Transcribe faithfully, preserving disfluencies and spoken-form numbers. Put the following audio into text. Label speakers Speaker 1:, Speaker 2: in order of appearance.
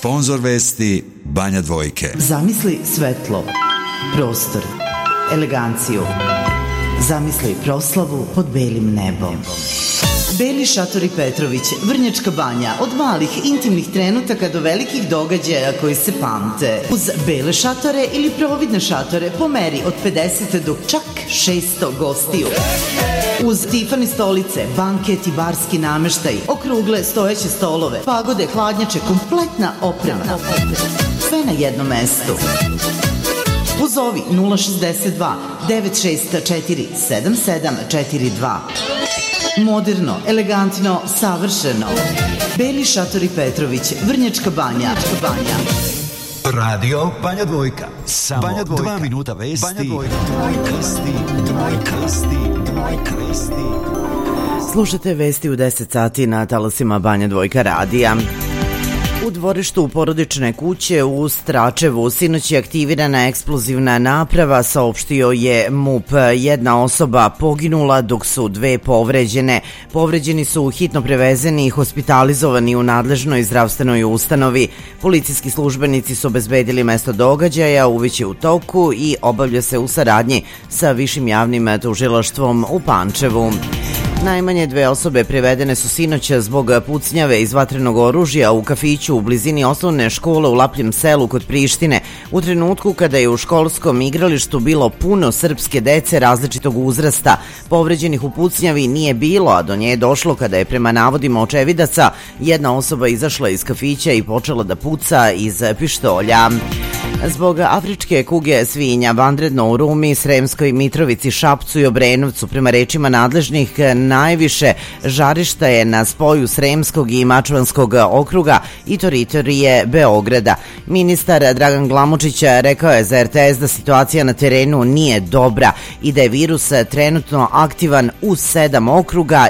Speaker 1: Sponzor vesti Banja Dvojke.
Speaker 2: Zamisli svetlo, prostor, eleganciju. Zamisli proslavu pod belim nebom. Beli šatori Petrović, Vrnjačka Banja, od malih intimnih trenutaka do velikih događaja koji se pamte. Uz bele šatore ili providne šatore po meri od pedeset do čak šesto gostiju. Uz Tiffany stolice, banket i barski nameštaj, okrugle stojeće stolove, pagode, hladnjače, kompletna oprema. Sve na jednom mestu. Pozovi nula šezdeset dva devet šest četiri sedam sedam četiri dva. Moderno, elegantno, savršeno. Beli šatori Petrović, Vrnjačka Banja. Banja.
Speaker 1: Radio Banja Dvojka. Samo Banja Dvojka. Dva minuta vesti. Banja Dvojka. Dvojka. Vesti. Dvojka. Vesti. Dvojka. Vesti.
Speaker 2: Slušate vesti u deset sati na talasima Banja Dvojka radija. U dvorištu porodične kuće u Stračevu sinoć je aktivirana eksplozivna naprava, saopštio je M U P. Jedna osoba poginula dok su dve povređene. Povređeni su hitno prevezeni i hospitalizovani u nadležnoj zdravstvenoj ustanovi. Policijski službenici su obezbedili mesto događaja, uveć je u toku i obavlja se u saradnji sa Višim javnim tužilaštvom u Pančevu. Najmanje dve osobe privedene su sinoć zbog pucnjave iz vatrenog oružja u kafiću u blizini osnovne škole u Lapljem selu kod Prištine, u trenutku kada je u školskom igralištu bilo puno srpske dece različitog uzrasta. Povređenih u pucnjavi nije bilo, a do nje je došlo kada je prema navodima očevidaca jedna osoba izašla iz kafića i počela da puca iz pištolja. Zbog afričke kuge svinja vanredno u Rumi, Sremskoj Mitrovici, Šapcu i Obrenovcu, prema rečima nadležnih, najviše žarišta je na spoju Sremskog i Mačvanskog okruga i teritorije Beograda. Ministar Dragan Glamočić rekao je za R T S da situacija na terenu nije dobra i da je virus trenutno aktivan u sedam okruga